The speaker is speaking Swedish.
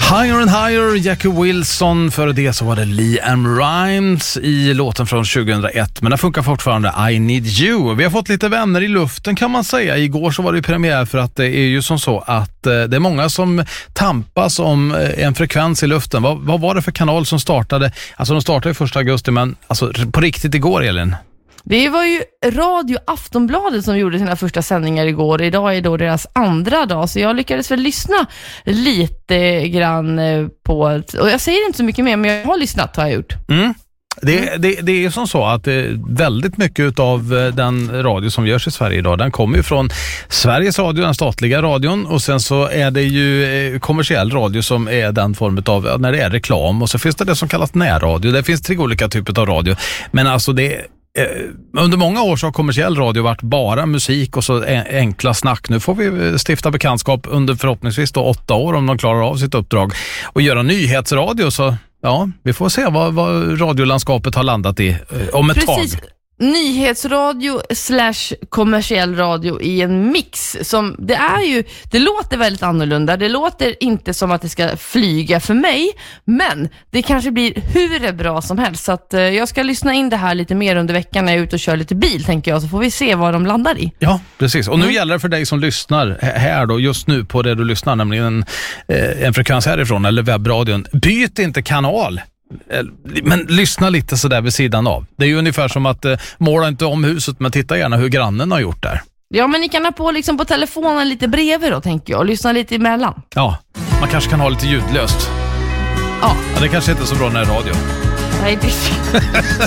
Higher and Higher, Jackie Wilson. För det så var det LeAnn Rimes i låten från 2001. Men det funkar fortfarande, I Need You. Vi har fått lite vänner i luften kan man säga. Igår så var det premiär för att det är ju som så att det är många som tampas om en frekvens i luften. Vad var det för kanal som startade? Alltså de startade 1 augusti men alltså på riktigt igår, Elin. Det var ju Radio Aftonbladet som gjorde sina första sändningar igår. Idag är då deras andra dag. Så jag lyckades väl lyssna lite grann på... Och jag säger inte så mycket mer, men jag har lyssnat har jag gjort. Mm. Det är ju som så att väldigt mycket av den radio som görs i Sverige idag, den kommer ju från Sveriges Radio, den statliga radion, och sen så är det ju kommersiell radio som är den formen av när det är reklam, och så finns det som kallas närradio. Det finns 3 olika typer av radio, men alltså under många år så har kommersiell radio varit bara musik och så enkla snack. Nu får vi stifta bekantskap under förhoppningsvis då 8 år om de klarar av sitt uppdrag och göra nyhetsradio, så ja, vi får se vad radiolandskapet har landat i om ett tag. Nyhetsradio / kommersiell radio i en mix som det låter väldigt annorlunda. Det låter inte som att det ska flyga för mig, men det kanske blir hur bra som helst. Så att jag ska lyssna in det här lite mer under veckan när jag är ute och kör lite bil, tänker jag, så får vi se vad de landar i. Ja, precis. Och nu gäller det för dig som lyssnar här då, just nu på det du lyssnar, nämligen en frekvens härifrån eller webbradion. Byt inte kanal. Men lyssna lite så där vid sidan av. Det är ju ungefär som att måla inte om huset, men titta gärna hur grannen har gjort där. Ja, men ni kan ha på liksom på telefonen lite bredvid då, tänker jag, och lyssna lite emellan. Ja, man kanske kan ha lite ljudlöst. Ja, det kanske inte är så bra när det är radio. Nej, det